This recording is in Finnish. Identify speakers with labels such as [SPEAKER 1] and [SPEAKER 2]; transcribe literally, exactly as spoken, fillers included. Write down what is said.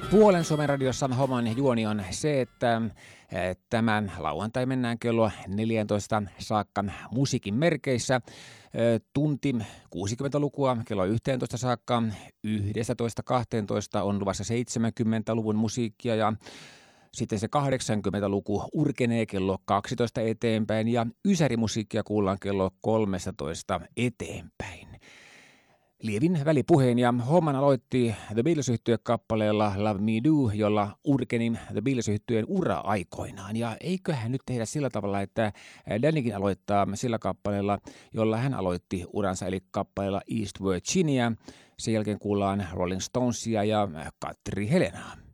[SPEAKER 1] Puolen Suomen radiossa homman juoni on se, että tämän lauantai mennään kello neljätoista saakka musiikin merkeissä. Tunti kuusikymmentälukua kello yksitoista saakka, yksitoista kaksitoista on luvassa seitsemänkymmentäluvun musiikkia ja sitten se kahdeksankymmentäluku urkenee kello kaksitoista eteenpäin ja ysärimusiikkia kuullaan kello kolmetoista eteenpäin. Lievin välipuheen ja homman aloitti The Beatles-yhtye kappaleella Love Me Do, jolla urkeni The Beatles-yhtyeen ura aikoinaan. Ja eiköhän nyt tehdä sillä tavalla, että Dannykin aloittaa sillä kappaleella, jolla hän aloitti uransa, eli kappaleella East Virginia. Sen jälkeen kuullaan Rolling Stonesia ja Katri Helenaa.